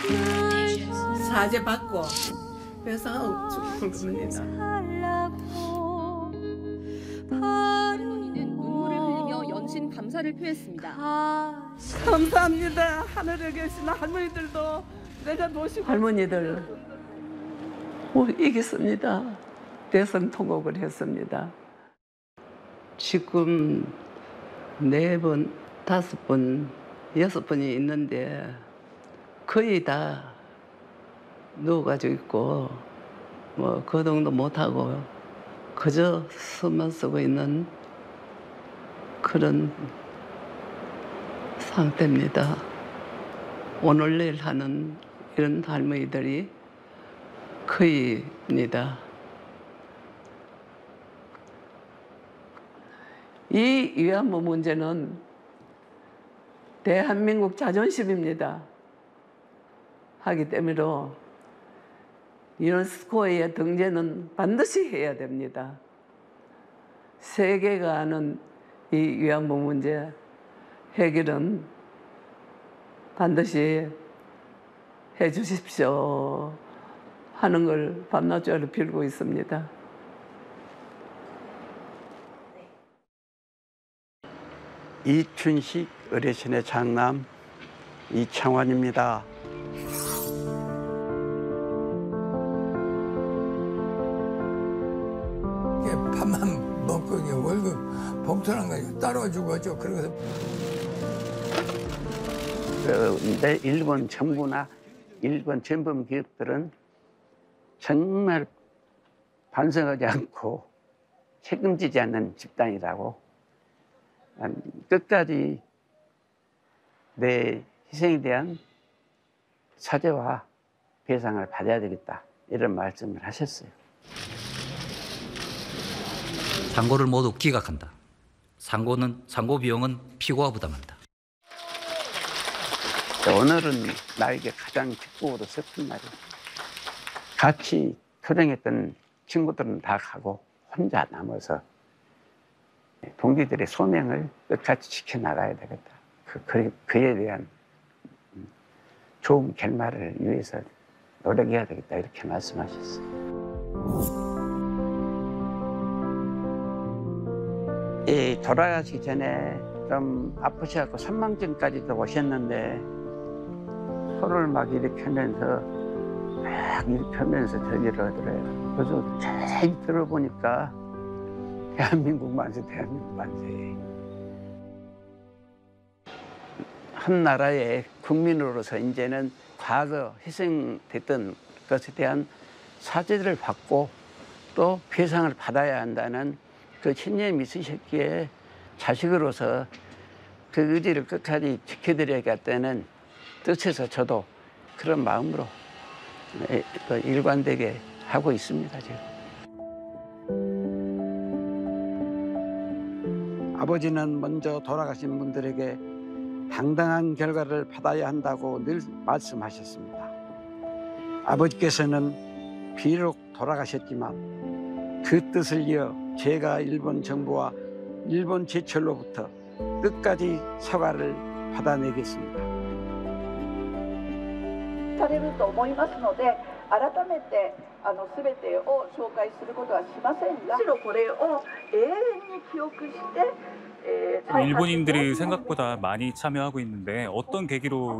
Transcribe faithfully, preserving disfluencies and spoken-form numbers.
사죄 받고 배상하고 죽을 겁니다. 할머니는 눈물을 흘리며 연신 감사를 표했습니다. 감사합니다. 하늘에 계신 할머니들도 내가 모시고 할머니들 뭐 이겼습니다. 대선 통곡을 했습니다. 지금 네 번, 다섯 번, 여섯 번이 있는데 거의 다 누워가지고 있고 뭐 거동도 못하고 그저 숨만 쓰고 있는 그런 상태입니다. 오늘 내일 하는 이런 할머니들이 거의입니다. 이 위안부 문제는 대한민국 자존심입니다. 하기 때문에 유네스코의 등재는 반드시 해야 됩니다. 세계가 아는 이 위안부 문제 해결은 반드시 해 주십시오 하는 걸 밤낮으로 빌고 있습니다. 이춘식 어르신의 장남 이창환입니다. 밥만 먹고 월급 봉투난 거 따로 주고죠. 그래서 내 일본 정부나 일본 전범 기업들은 정말 반성하지 않고 책임지지 않는 집단이라고 끝까지 내 희생에 대한 사죄와 배상을 받아야 되겠다 이런 말씀을 하셨어요. 상고를 모두 기각한다. 상고는 상고 비용은 피고가 부담한다. 오늘은 나에게 가장 기쁘고도 슬픈 날이에요. 같이 투쟁했던 친구들은 다 가고 혼자 남아서 동지들의 소명을 끝까지 지켜나가야 되겠다. 그, 그, 그에 대한 좋은 결말을 위해서 노력해야 되겠다 이렇게 말씀하셨어요. 이 돌아가시기 전에 좀 아프셔갖고 선망증까지도 오셨는데 손을 막 이렇게 하면서 막 이렇게 하면서 저기를 하더래요. 그래서 자세히 들어보니까 대한민국 만세, 대한민국 만세. 한 나라의 국민으로서 이제는 과거 희생됐던 것에 대한 사죄를 받고 또 배상을 받아야 한다는 그 신념이 있으셨기에 자식으로서 그 의지를 끝까지 지켜드려야겠다는 뜻에서 저도 그런 마음으로 일관되게 하고 있습니다, 지금. 아버지는 먼저 돌아가신 분들에게 당당한 결과를 받아야 한다고 늘 말씀하셨습니다. 아버지께서는 비록 돌아가셨지만 그 뜻을 이어 제가 일본 정부와 일본 제철로부터 끝까지 사과를 받아내겠습니다. されると思いますので、改めてあの全てを紹介することはしませんが、むしろこれを永遠に記憶して、 일본인들이 생각보다 많이 참여하고 있는데 어떤 계기로